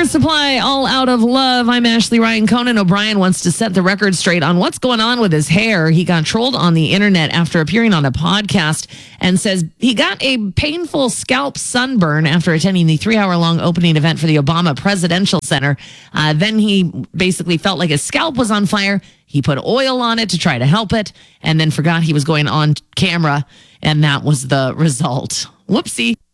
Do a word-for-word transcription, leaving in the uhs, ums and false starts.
Supply, all out of love. I'm Ashley Ryan. Conan O'Brien wants to set the record straight on what's going on with his hair. He got trolled on the internet after appearing on a podcast and says he got a painful scalp sunburn after attending the three-hour-long opening event for the Obama Presidential Center. Uh, then he basically felt like his scalp was on fire. He put oil on it to try to help it and then forgot he was going on camera, and that was the result. Whoopsie.